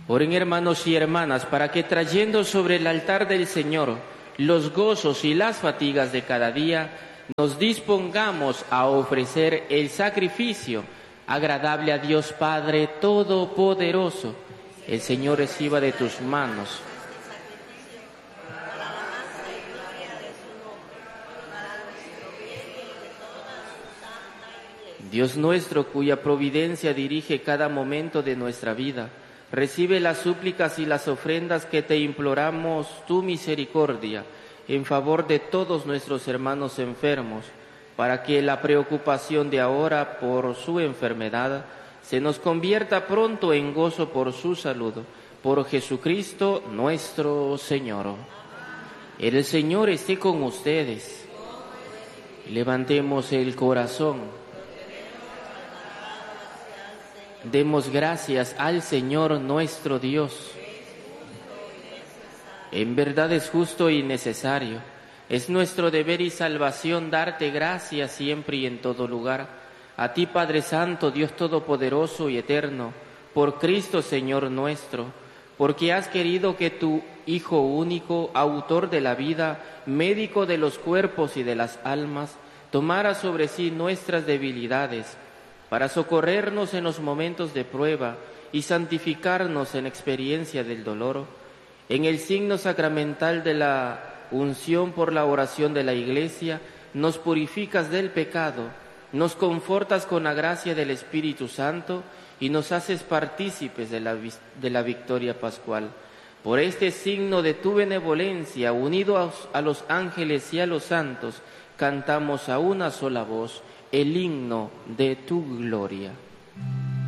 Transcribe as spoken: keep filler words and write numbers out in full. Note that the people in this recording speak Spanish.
Oren, hermanos y hermanas, para que trayendo sobre el altar del Señor los gozos y las fatigas de cada día, nos dispongamos a ofrecer el sacrificio agradable a Dios Padre Todopoderoso. El Señor reciba de tus manos Dios nuestro, cuya providencia dirige cada momento de nuestra vida, recibe las súplicas y las ofrendas que te imploramos tu misericordia en favor de todos nuestros hermanos enfermos, para que la preocupación de ahora por su enfermedad se nos convierta pronto en gozo por su salud. Por Jesucristo nuestro Señor. El Señor esté con ustedes. Levantemos el corazón. Demos gracias al Señor nuestro Dios. En verdad es justo y necesario. Es nuestro deber y salvación darte gracias siempre y en todo lugar. A ti, Padre Santo, Dios Todopoderoso y Eterno, por Cristo Señor nuestro, porque has querido que tu Hijo único, autor de la vida, médico de los cuerpos y de las almas, tomara sobre sí nuestras debilidades, para socorrernos en los momentos de prueba y santificarnos en experiencia del dolor, en el signo sacramental de la unción por la oración de la Iglesia, nos purificas del pecado, nos confortas con la gracia del Espíritu Santo y nos haces partícipes de la, de la victoria pascual. Por este signo de tu benevolencia, unidos a los ángeles y a los santos, cantamos a una sola voz el himno de tu gloria.